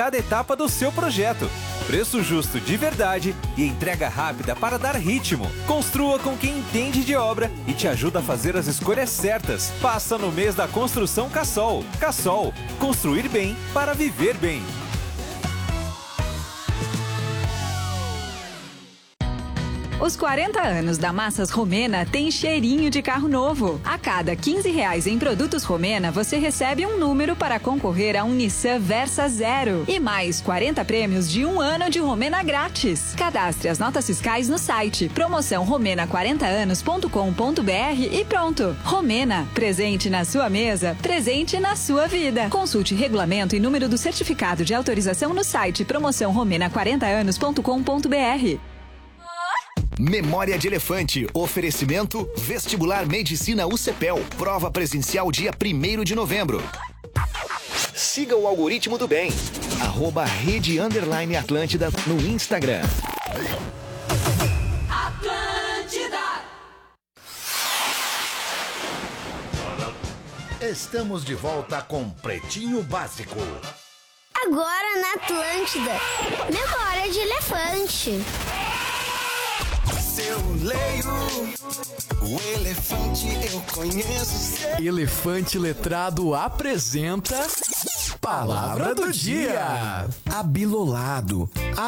cada etapa do seu projeto. Preço justo de verdade e entrega rápida para dar ritmo. Construa com quem entende de obra e te ajuda a fazer as escolhas certas. Passa no mês da construção Cassol. Cassol, construir bem para viver bem. Os 40 anos da Massas Romena tem cheirinho de carro novo. A cada R$15 em produtos Romena, você recebe um número para concorrer a um Nissan Versa Zero. E mais 40 prêmios de 1 ano de Romena grátis. Cadastre as notas fiscais no site promoção romena40anos.com.br e pronto. Romena, presente na sua mesa, presente na sua vida. Consulte regulamento e número do certificado de autorização no site promoção romena40anos.com.br. Memória de Elefante. Oferecimento Vestibular Medicina UCPEL. Prova presencial dia 1º de novembro. Siga o algoritmo do bem. @Rede_Atlântida no Instagram. Atlântida. Estamos de volta com Pretinho Básico. Agora na Atlântida. Memória de Elefante. Se eu leio o elefante, eu conheço. Elefante Letrado apresenta Palavra do Dia. Abilolado.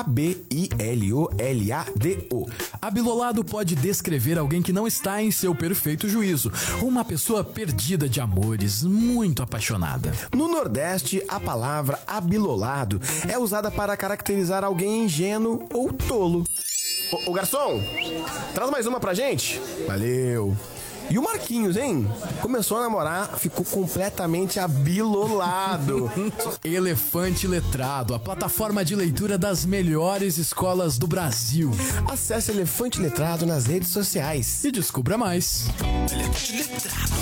ABILOLADO. Abilolado pode descrever alguém que não está em seu perfeito juízo. Uma pessoa perdida de amores, muito apaixonada. No Nordeste, a palavra abilolado é usada para caracterizar alguém ingênuo ou tolo. Ô garçom, traz mais uma pra gente. Valeu. E o Marquinhos, hein? Começou a namorar, ficou completamente abilolado. Elefante Letrado, a plataforma de leitura das melhores escolas do Brasil. Acesse Elefante Letrado nas redes sociais e descubra mais. Elefante Letrado.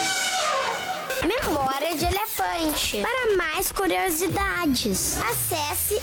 Memória de Elefante. Para mais curiosidades, acesse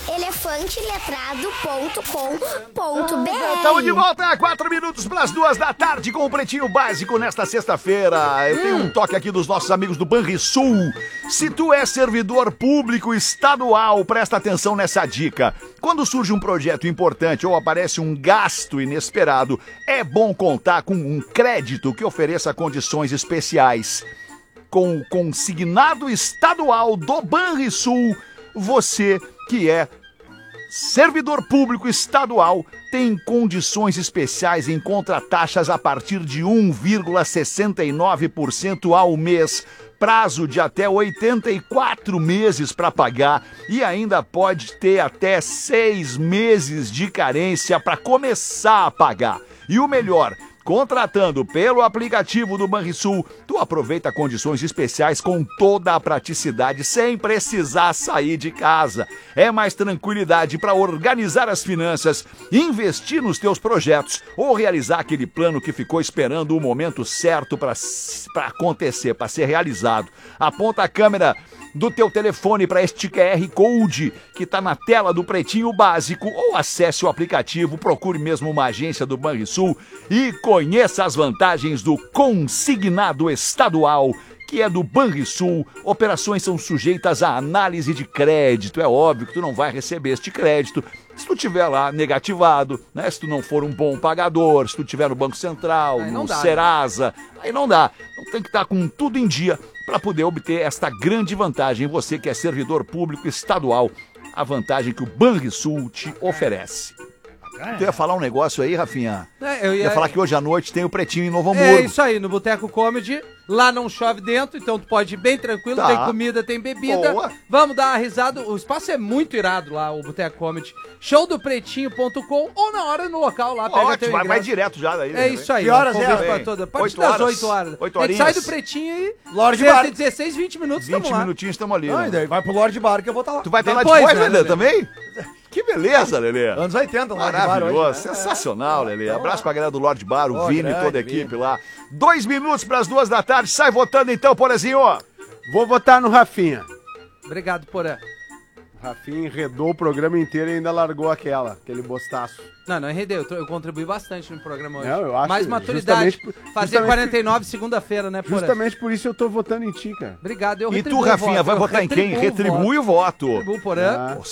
elefanteletrado.com.br. Estamos de volta, 4 minutos para as 2 da tarde com o Pretinho Básico nesta sexta-feira. Eu tenho um toque aqui dos nossos amigos do Banrisul. Se tu é servidor público estadual, presta atenção nessa dica. Quando surge um projeto importante ou aparece um gasto inesperado, é bom contar com um crédito que ofereça condições especiais. Com o consignado estadual do Banrisul, você que é servidor público estadual tem condições especiais em contrataxas a partir de 1,69% ao mês, prazo de até 84 meses para pagar e ainda pode ter até 6 meses de carência para começar a pagar. E o melhor, contratando pelo aplicativo do Banrisul, tu aproveita condições especiais com toda a praticidade, sem precisar sair de casa. É mais tranquilidade para organizar as finanças, investir nos teus projetos ou realizar aquele plano que ficou esperando o momento certo para acontecer, para ser realizado. Aponta a câmera do teu telefone para este QR Code que está na tela do Pretinho Básico ou acesse o aplicativo, procure mesmo uma agência do Banrisul e conheça as vantagens do consignado estadual, que é do Banrisul. Operações são sujeitas à análise de crédito. É óbvio que tu não vai receber este crédito se tu tiver lá negativado, né? Se tu não for um bom pagador, se tu tiver no Banco Central, no Serasa, aí não dá. Então tem que estar com tudo em dia para poder obter esta grande vantagem. Você que é servidor público estadual, a vantagem que o Banrisul te oferece. Tu ia falar um negócio aí, Rafinha? Eu ia falar que hoje à noite tem o Pretinho em Novo Hamburgo. É isso aí, no Boteco Comedy. Lá não chove dentro, então tu pode ir bem tranquilo. Tá. Tem comida, tem bebida. Boa. Vamos dar uma risada. O espaço é muito irado lá, o Boteco Comedy. Showdopretinho.com ou na hora no local lá. Pega teu Ótimo, vai ingresso. direto já daí. É isso aí. Que horas convite é? pra toda. A partir 8 das horas. 8 horas. 8 A gente sai horinhas. do Pretinho e... Lorde Bar. 16, 20 minutos, 20 tamo lá. minutinhos estamos ali. Não, né? e daí vai pro Lorde Bar que eu vou estar lá. Tu vai estar lá Depois, depois, né, Lelê, Lelê? também? Que beleza, Lelê. Anos 80, Lorde Bar Maravilhoso, hoje, né? sensacional, Lelê. Abraço pra galera do Lorde Bar, o Ó, Vini e grande, toda a equipe Vini. lá. 2 minutos pras 2 da tarde, sai votando então, Porazinho. Vou votar no Rafinha. Obrigado, Porã. O Rafinha enredou o programa inteiro e ainda largou aquele bostaço. Não enredeu. Eu contribuí bastante no programa hoje. Não, eu acho Mais maturidade. Fazer justamente 49 segunda-feira, né, Porã? Justamente por isso eu tô votando em ti, cara. Obrigado, eu E tu, retribuo o Rafinha, voto. vai Eu votar em quem? retribuo o Retribui o voto. Retribuo, Porã. Ah.